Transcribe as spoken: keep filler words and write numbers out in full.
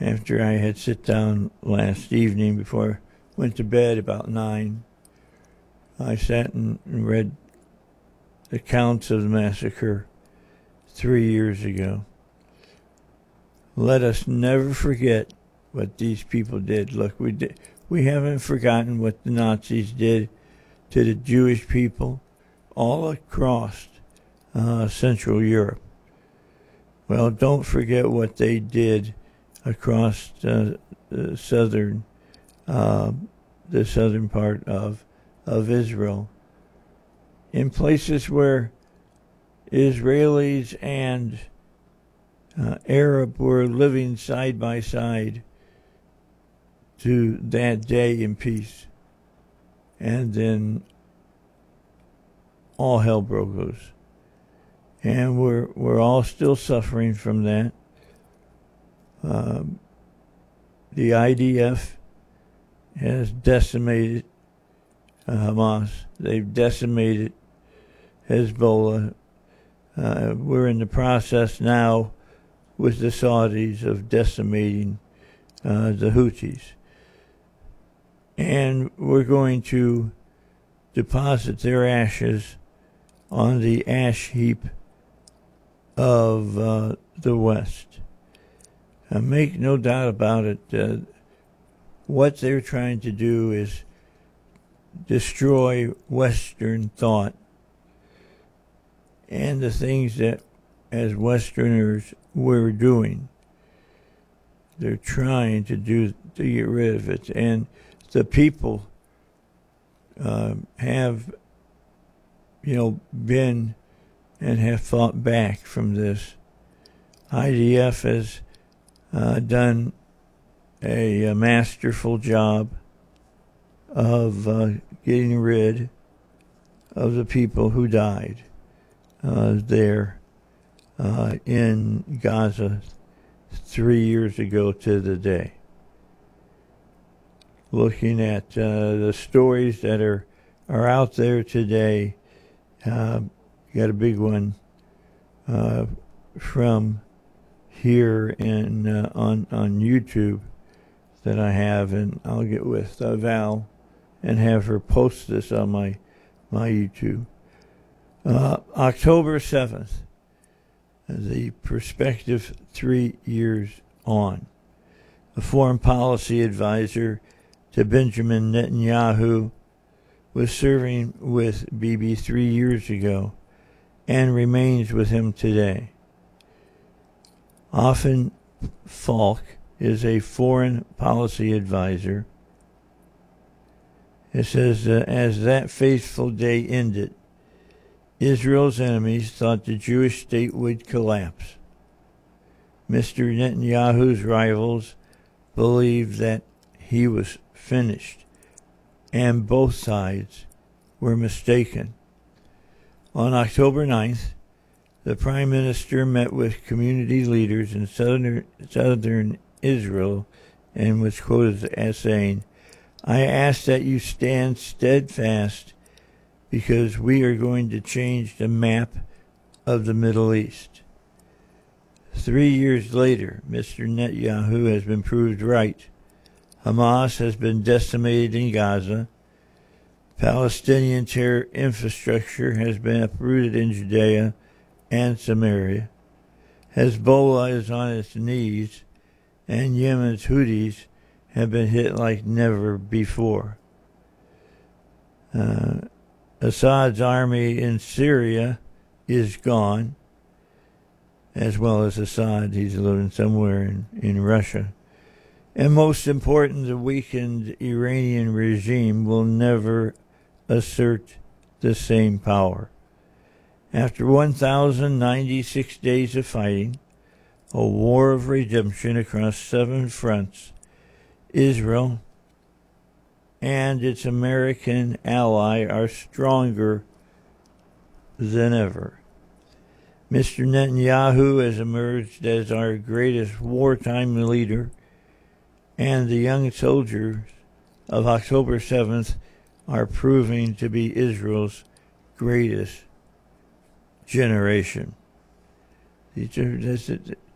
after I had sit down last evening before I went to bed about nine, I sat and read accounts of the massacre three years ago. Let us never forget what these people did. Look, we did, we haven't forgotten what the Nazis did to the Jewish people all across uh, Central Europe. Well, don't forget what they did across uh, the southern, uh, the southern part of of Israel, in places where Israelis and uh, Arab were living side by side to that day in peace, and then all hell broke loose, and we're we're all still suffering from that. Um, the I D F has decimated uh, Hamas. They've decimated Hezbollah. Uh, we're in the process now with the Saudis of decimating uh, the Houthis. And we're going to deposit their ashes on the ash heap of uh, the West. Uh, make no doubt about it, uh, what they're trying to do is destroy Western thought and the things that, as Westerners, we're doing. They're trying to do to get rid of it, and the people uh, have, you know, been and have fought back from this. I D F has uh, done a, a masterful job of uh, getting rid of the people who died uh, there uh, in Gaza three years ago to the day. Looking at uh, the stories that are, are out there today, uh, got a big one uh, from here in uh, on on YouTube that I have, and I'll get with uh, Val and have her post this on my my YouTube. Uh, October seventh, the perspective three years on. A foreign policy advisor to Benjamin Netanyahu was serving with Bibi three years ago and remains with him today. Often Falk is a foreign policy advisor. It says, uh, as that fateful day ended, Israel's enemies thought the Jewish state would collapse. Mister Netanyahu's rivals believed that he was finished, and both sides were mistaken. On October ninth, the Prime Minister met with community leaders in southern, southern Israel and was quoted as saying, "I ask that you stand steadfast because we are going to change the map of the Middle East." Three years later, Mister Netanyahu has been proved right. Hamas has been decimated in Gaza. Palestinian terror infrastructure has been uprooted in Judea and Samaria. Hezbollah is on its knees, and Yemen's Houthis have been hit like never before. Uh, Assad's army in Syria is gone, as well as Assad. He's living somewhere in, in Russia. And most important, the weakened Iranian regime will never assert the same power. After one thousand ninety-six days of fighting, a war of redemption across seven fronts, Israel and its American ally are stronger than ever. Mister Netanyahu has emerged as our greatest wartime leader, and the young soldiers of October seventh are proving to be Israel's greatest generation. These are, this,